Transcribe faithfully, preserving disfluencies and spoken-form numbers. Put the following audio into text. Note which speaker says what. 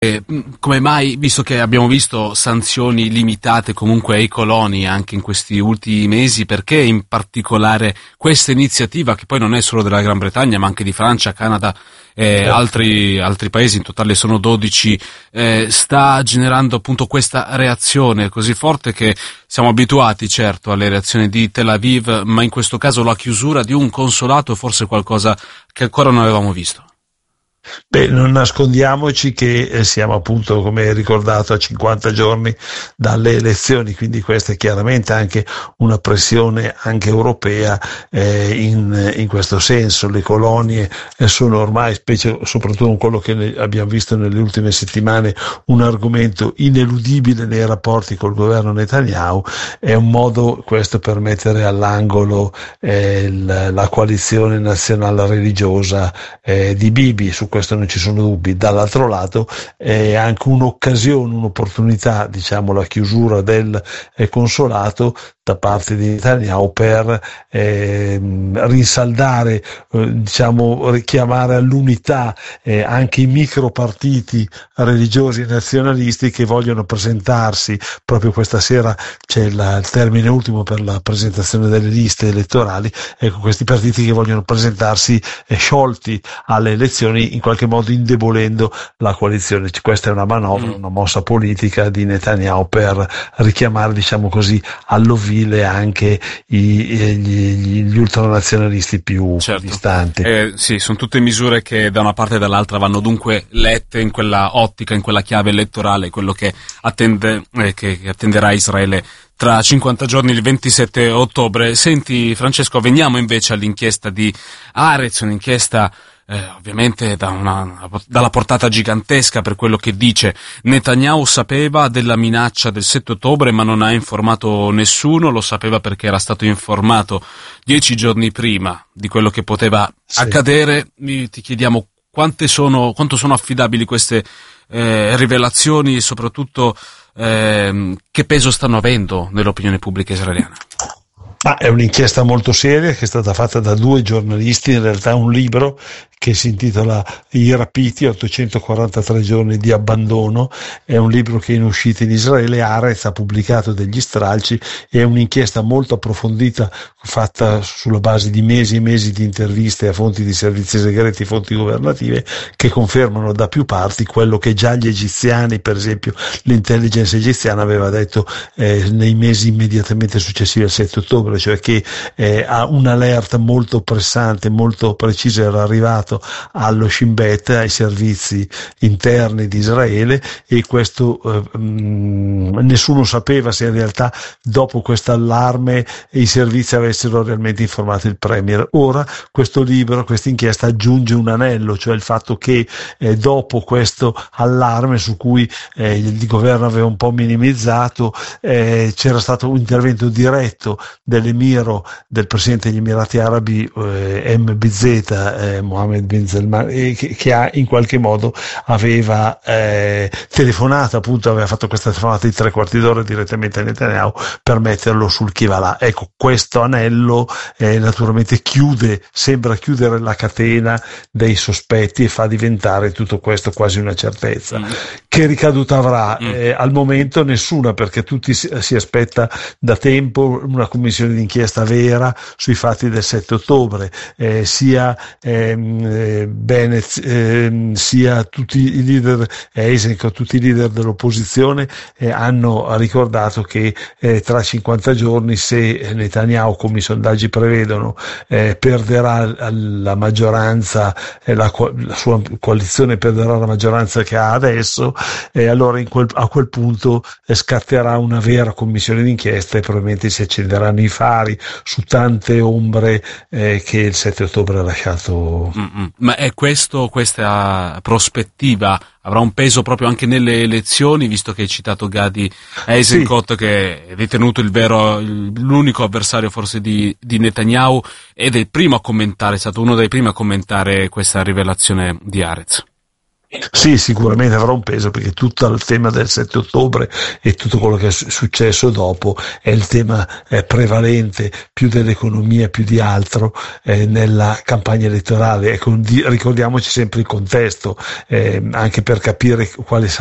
Speaker 1: Eh, come mai, visto che abbiamo visto sanzioni limitate comunque ai coloni anche in questi ultimi mesi, perché in particolare questa iniziativa, che poi non è solo della Gran Bretagna ma anche di Francia, Canada e certo. altri, altri paesi, in totale sono dodici, eh, sta generando appunto questa reazione così forte che siamo abituati certo alle reazioni di Tel Aviv, ma in questo caso la chiusura di un consolato è forse qualcosa che ancora non avevamo visto?
Speaker 2: Beh, non nascondiamoci che eh, siamo appunto, come hai ricordato, a cinquanta giorni dalle elezioni, quindi questa è chiaramente anche una pressione anche europea eh, in, in questo senso. Le colonie eh, sono ormai, specie soprattutto con quello che ne, abbiamo visto nelle ultime settimane, un argomento ineludibile nei rapporti col governo Netanyahu. È un modo questo per mettere all'angolo eh, la, la coalizione nazionale religiosa eh, di Bibi. Su questo non ci sono dubbi. Dall'altro lato è anche un'occasione, un'opportunità, diciamo, la chiusura del eh, consolato da parte di Netanyahu per eh, rinsaldare, eh, diciamo, richiamare all'unità eh, anche i micropartiti religiosi e nazionalisti che vogliono presentarsi. Proprio questa sera c'è la, il termine ultimo per la presentazione delle liste elettorali. Ecco, questi partiti che vogliono presentarsi eh, sciolti alle elezioni, in qualche modo indebolendo la coalizione. Questa è una manovra, mm. una mossa politica di Netanyahu per richiamare, diciamo così, all'ovile anche i, gli, gli ultranazionalisti più certo. distanti.
Speaker 1: Eh, sì, sono tutte misure che da una parte e dall'altra vanno dunque lette in quella ottica, in quella chiave elettorale, quello che attende, eh, che attenderà Israele tra cinquanta giorni, il ventisette ottobre. Senti Francesco, veniamo invece all'inchiesta di Haaretz, un'inchiesta Eh, ovviamente da una, dalla portata gigantesca per quello che dice. Netanyahu sapeva della minaccia del sette ottobre ma non ha informato nessuno, lo sapeva perché era stato informato dieci giorni prima di quello che poteva sì. accadere. Ti chiediamo quante sono, quanto sono affidabili queste eh, rivelazioni e soprattutto eh, che peso stanno avendo nell'opinione pubblica israeliana?
Speaker 2: Ah, è un'inchiesta molto seria che è stata fatta da due giornalisti, in realtà un libro che si intitola I rapiti, ottocentoquarantatré giorni di abbandono, è un libro che è in uscita in Israele. Haaretz ha pubblicato degli stralci, è un'inchiesta molto approfondita fatta sulla base di mesi e mesi di interviste a fonti di servizi segreti, fonti governative, che confermano da più parti quello che già gli egiziani, per esempio l'intelligence egiziana, aveva detto eh, nei mesi immediatamente successivi al sette ottobre, cioè che eh, a un alert molto pressante, molto preciso era arrivato allo Shin Bet, ai servizi interni di Israele, e questo eh, mh, nessuno sapeva se in realtà dopo questo allarme i servizi avessero realmente informato il Premier. Ora questo libro, questa inchiesta aggiunge un anello, cioè il fatto che eh, dopo questo allarme su cui eh, il governo aveva un po' minimizzato, eh, c'era stato un intervento diretto dell'emiro, del presidente degli Emirati Arabi eh, M B Z, eh, Mohammed bin Salman, eh, che, che ha in qualche modo aveva eh, telefonato, appunto aveva fatto questa telefonata di tre quarti d'ora direttamente a Netanyahu per metterlo sul chi va là. Ecco, questo anello eh, naturalmente chiude, sembra chiudere la catena dei sospetti e fa diventare tutto questo quasi una certezza. Mm. Che ricaduta avrà? Mm. Eh, al momento nessuna, perché tutti si, si aspetta da tempo una commissione d'inchiesta vera sui fatti del sette ottobre, eh, sia ehm, eh, Bennett, eh, sia tutti i leader, Eisenkot, tutti i leader dell'opposizione eh, hanno ricordato che eh, tra cinquanta giorni, se Netanyahu, come i sondaggi prevedono, eh, perderà la maggioranza, eh, la, la sua coalizione perderà la maggioranza che ha adesso, e eh, allora in quel, a quel punto eh, scatterà una vera commissione d'inchiesta e probabilmente si accenderanno i fari su tante ombre eh, che il sette ottobre ha lasciato.
Speaker 1: Mm-mm. Ma è questo, questa prospettiva avrà un peso proprio anche nelle elezioni, visto che hai citato Gadi Eisenkot, sì, che è ritenuto il vero, l'unico avversario forse di, di Netanyahu, ed è il primo a commentare, è stato uno dei primi a commentare questa rivelazione di Haaretz.
Speaker 2: Sì, sicuramente avrà un peso, perché tutto il tema del sette ottobre e tutto quello che è successo dopo è il tema eh, prevalente più dell'economia, più di altro, eh, nella campagna elettorale. Ecco, di, ricordiamoci sempre il contesto, eh, anche per capire quale